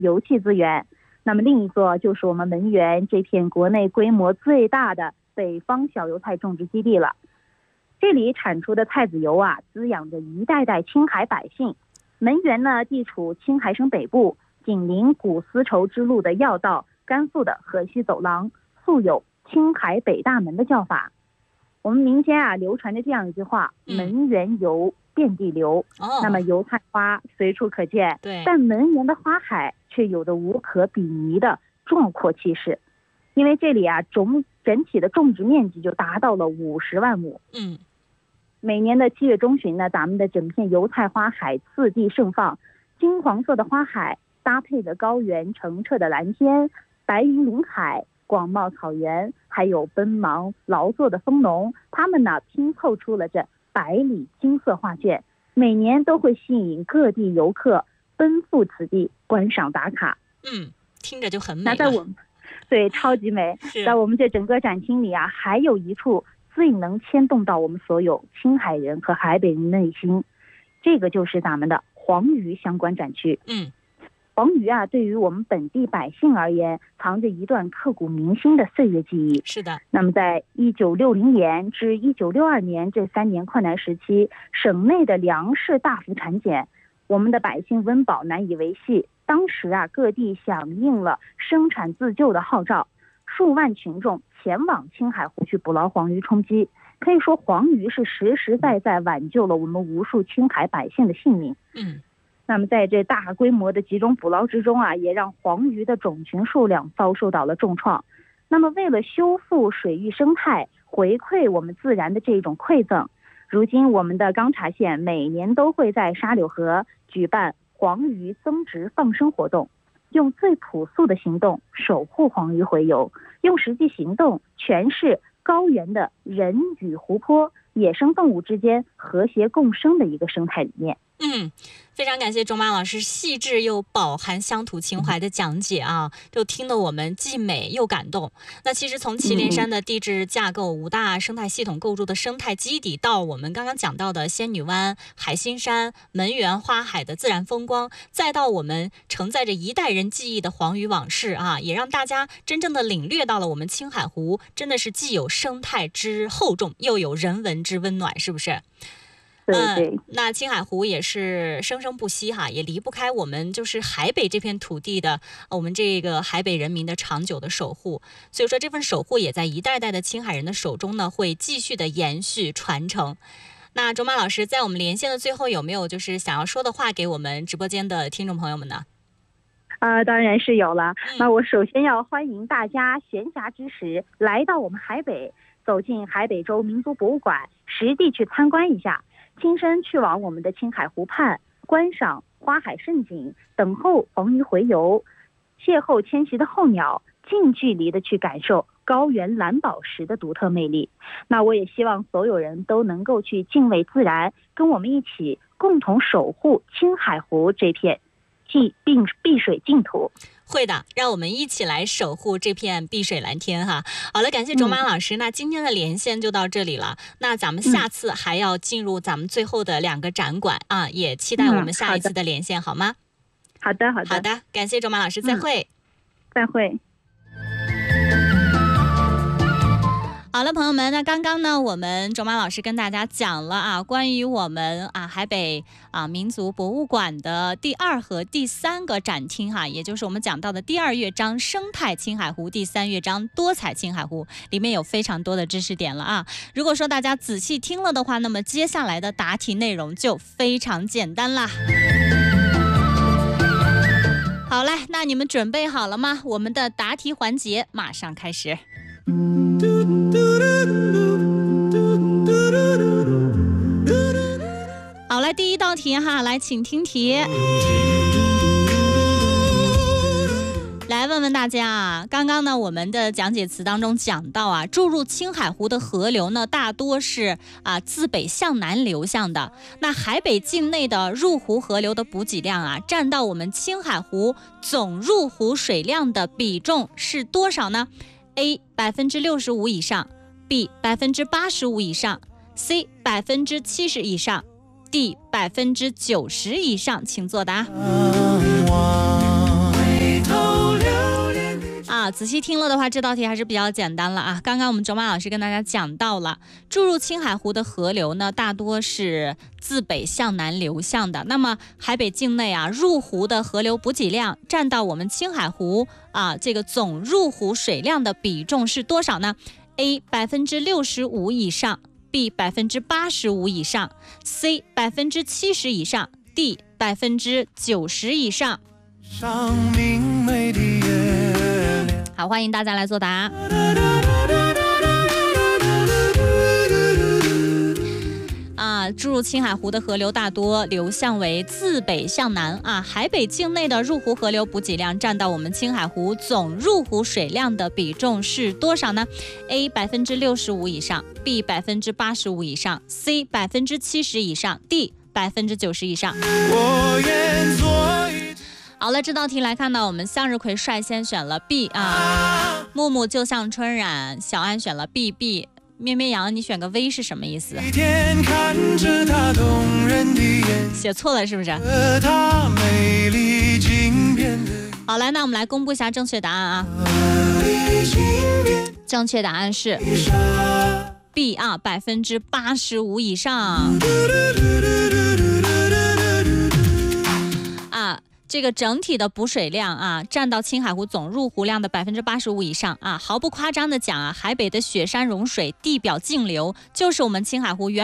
油气资源。那么另一座就是我们门源这片国内规模最大的北方小油菜种植基地了。这里产出的菜籽油啊，滋养着一代代青海百姓。门源呢，地处青海省北部，紧邻古丝绸之路的要道，甘肃的河西走廊，素有青海北大门的叫法。我们民间啊流传着这样一句话：门源油遍地流。那么油菜花随处可见，但门源的花海却有着无可比拟的壮阔气势。因为这里啊整体的种植面积就达到了50万亩。每年的7月中旬呢，咱们的整片油菜花海次第盛放，金黄色的花海搭配着高原澄澈的蓝天，白云临海，广袤草原，还有奔忙劳作的蜂农，他们呢拼凑出了这百里金色画卷，每年都会吸引各地游客奔赴此地观赏打卡。 听着就很美。 那在我们对，超级美。在我们这整个展厅里啊，还有一处最能牵动到我们所有青海人和海北人内心，这个就是咱们的黄鱼相关展区。黄鱼啊，对于我们本地百姓而言，藏着一段刻骨铭心的岁月记忆。 是的。 那么在1960年至1962年这3年困难时期，省内的粮食大幅产减，我们的百姓温饱难以维系。当时啊，各地响应了生产自救的号召，数万群众前往青海湖去捕捞黄鱼充饥。可以说黄鱼是实实在在挽救了我们无数青海百姓的性命。那么在这大规模的集中捕捞之中啊，也让黄鱼的种群数量遭受到了重创。那么为了修复水域生态，回馈我们自然的这种馈赠，如今我们的钢察县每年都会在沙柳河举办黄鱼增殖放生活动，用最朴素的行动守护黄鱼洄游，用实际行动诠释高原的人与湖泊、野生动物之间和谐共生的一个生态理念。 非常感谢钟马老师细致又饱含乡土情怀的讲解啊，就听得我们既美又感动。那其实从祁连山的地质架构、5大生态系统构筑的生态基底，到我们刚刚讲到的仙女湾、海心山、门源花海的自然风光，再到我们承载着一代人记忆的黄鱼往事啊，也让大家真正的领略到了我们青海湖真的是既有生态之厚重，又有人文之温暖，是不是？那青海湖也是生生不息哈，也离不开我们就是海北这片土地的我们这个海北人民的长久的守护。所以说这份守护也在一代代的青海人的手中呢，会继续的延续传承。那钟马老师在我们连线的最后，有没有就是想要说的话给我们直播间的听众朋友们呢？ 当然是有了。那我首先要欢迎大家闲暇之时来到我们海北，走进海北州民族博物馆，实地去参观一下，亲身去往我们的青海湖畔，观赏花海盛景，等候黄鱼洄游，邂逅迁徙的候鸟，近距离的去感受高原蓝宝石的独特魅力。那我也希望所有人都能够去敬畏自然，跟我们一起共同守护青海湖这片碧水净土。 会的，让我们一起来守护这片碧水蓝天哈。好了，感谢卓玛老师，那今天的连线就到这里了。那咱们下次还要进入咱们最后的2个展馆啊，也期待我们下一次的连线，好吗？ 好的， 好的，感谢卓玛老师，再会。 再会。 好了，朋友们，那刚刚呢，我们卓玛老师跟大家讲了啊，关于我们海北民族博物馆的第2和第3个展厅哈，也就是我们讲到的第2乐章生态青海湖，第3乐章多彩青海湖，里面有非常多的知识点了啊。如果说大家仔细听了的话，那么接下来的答题内容就非常简单啦。好嘞，那你们准备好了吗？我们的答题环节马上开始。好，来第1道题哈，来请听题。来问问大家啊，刚刚呢我们的讲解词当中讲到啊，注入青海湖的河流呢大多是自北向南流向的。那海北境内的入湖河流的补给量啊，占到我们青海湖总入湖水量的比重是多少呢？ A 65%以上， B 85%以上， C 70%以上， D 90%以上，请作答。 仔细听了的话，这道题还是比较简单了啊。刚刚我们卓玛老师跟大家讲到了，注入青海湖的河流呢，大多是自北向南流向的。那么海北境内啊，入湖的河流补给量占到我们青海湖这个总入湖水量的比重是多少呢？ A 65%以上， B 85%以上， C 70%以上， D 90%以上。好，欢迎大家来作答。注入青海湖的河流大多流向为自北向南海北境内的入湖河流补给量占到我们青海湖总入湖水量的比重是多少呢？ A 65%以上， B 85%以上， C 70%以上， D 90%以上。好了，这道题来看到我们向日葵率先选了 B 木木就像春染，小安选了 B。咩咩羊，你选个 V 是什么意思？写错了是不是？好来，那我们来公布一下正确答案正确答案是 B 85%以上。这个整体的补水量占到青海湖总入湖量的85%以上毫不夸张的讲海北的雪山融水、地表径流就是我们青海湖